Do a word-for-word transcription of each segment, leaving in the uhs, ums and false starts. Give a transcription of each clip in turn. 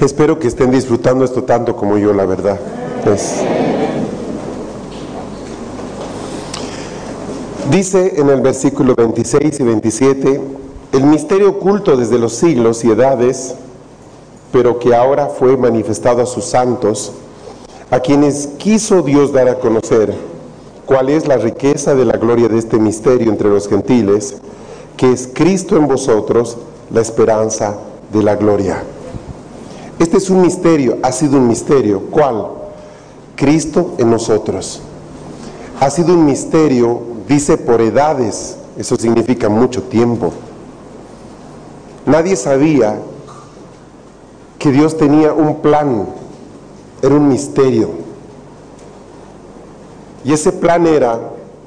Espero que estén disfrutando esto tanto como yo, la verdad. Pues, dice en el versículo veintiséis y veintisiete, el misterio oculto desde los siglos y edades, pero que ahora fue manifestado a sus santos, a quienes quiso Dios dar a conocer cuál es la riqueza de la gloria de este misterio entre los gentiles, que es Cristo en vosotros, la esperanza de la gloria. Este es un misterio, ha sido un misterio. ¿Cuál? Cristo en nosotros. Ha sido un misterio, dice, por edades. Eso significa mucho tiempo. Nadie sabía que Dios tenía un plan. Era un misterio. Y ese plan era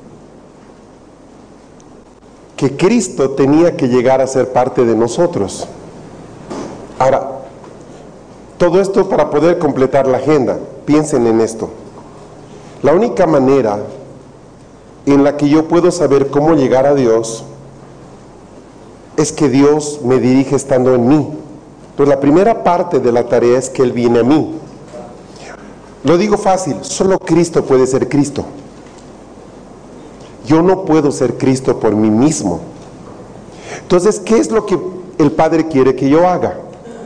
que Cristo tenía que llegar a ser parte de nosotros. Ahora, todo esto para poder completar la agenda. Piensen en esto. La única manera en la que yo puedo saber cómo llegar a Dios es que Dios me dirige estando en mí. Entonces la primera parte de la tarea es que Él viene a mí. Lo digo fácil, solo Cristo puede ser Cristo. Yo no puedo ser Cristo por mí mismo. Entonces, ¿qué es lo que el Padre quiere que yo haga?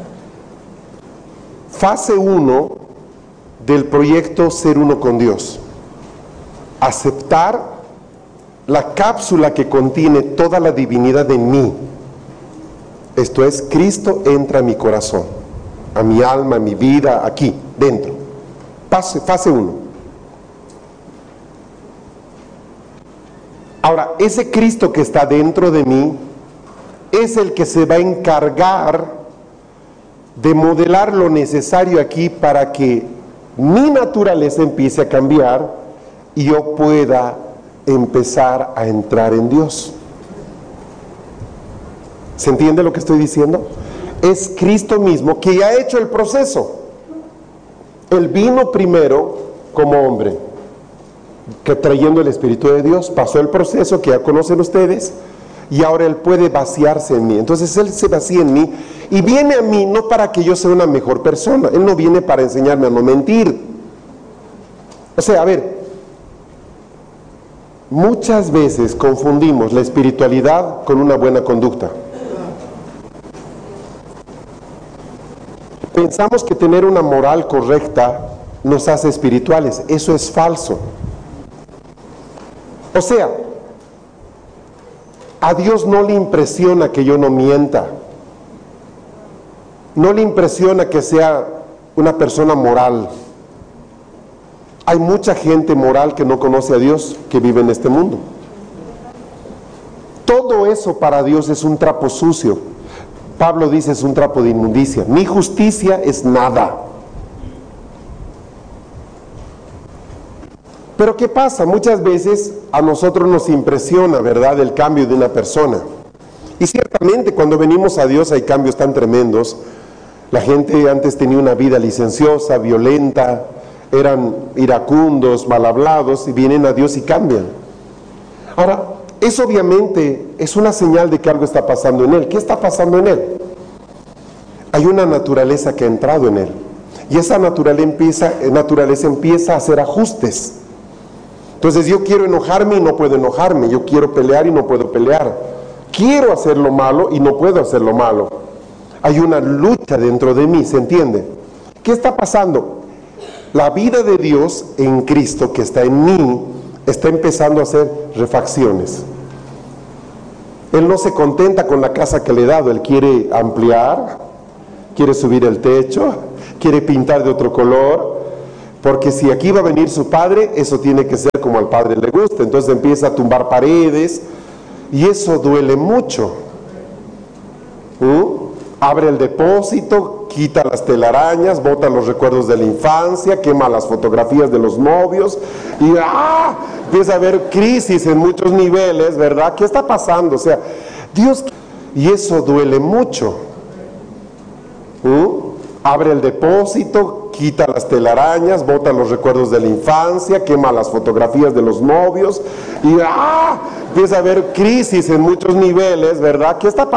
Fase uno del proyecto Ser Uno con Dios. Aceptar la cápsula que contiene toda la divinidad en mí. Esto es, Cristo entra a mi corazón, a mi alma, a mi vida, aquí, dentro. Fase, fase uno. Ahora, ese Cristo que está dentro de mí es el que se va a encargar de modelar lo necesario aquí para que mi naturaleza empiece a cambiar y yo pueda empezar a entrar en Dios. ¿Se entiende lo que estoy diciendo? Es Cristo mismo que ya ha hecho el proceso. Él vino primero como hombre, que trayendo el Espíritu de Dios, pasó el proceso que ya conocen ustedes, y ahora Él puede vaciarse en mí. Entonces Él se vacía en mí, y viene a mí no para que yo sea una mejor persona. Él no viene para enseñarme a no mentir. O sea, a ver, muchas veces confundimos la espiritualidad con una buena conducta. Pensamos que tener una moral correcta nos hace espirituales. Eso es falso. O sea, a Dios no le impresiona que yo no mienta. No le impresiona que sea una persona moral. Hay mucha gente moral que no conoce a Dios, que vive en este mundo. Todo eso para Dios es un trapo sucio. Pablo dice, es un trapo de inmundicia. Mi justicia es nada. Pero ¿qué pasa? Muchas veces a nosotros nos impresiona, ¿verdad?, el cambio de una persona. Y ciertamente cuando venimos a Dios hay cambios tan tremendos. La gente antes tenía una vida licenciosa, violenta, eran iracundos, mal hablados, y vienen a Dios y cambian. Ahora, eso obviamente es una señal de que algo está pasando en él. ¿Qué está pasando en él? Hay una naturaleza que ha entrado en él. Y esa naturaleza empieza, naturaleza empieza a hacer ajustes. Entonces yo quiero enojarme y no puedo enojarme. Yo quiero pelear y no puedo pelear. Quiero hacer lo malo y no puedo hacer lo malo. Hay una lucha dentro de mí, ¿se entiende? ¿Qué está pasando? La vida de Dios en Cristo que está en mí está empezando a hacer refacciones. Él no se contenta con la casa que le he dado. Él quiere ampliar, quiere subir el techo, quiere pintar de otro color, porque si aquí va a venir su padre, eso tiene que ser como al padre le gusta. Entonces empieza a tumbar paredes y eso duele mucho. ¿Mm? Abre el depósito, quita las telarañas, bota los recuerdos de la infancia, quema las fotografías de los novios y ¡ah! Empieza a haber crisis en muchos niveles, ¿verdad? ¿Qué está pasando? O sea, Dios, y eso duele mucho. ¿Mm? Abre el depósito, quita las telarañas, bota los recuerdos de la infancia, quema las fotografías de los novios y ¡ah! Empieza a haber crisis en muchos niveles, ¿verdad? ¿Qué está pasando?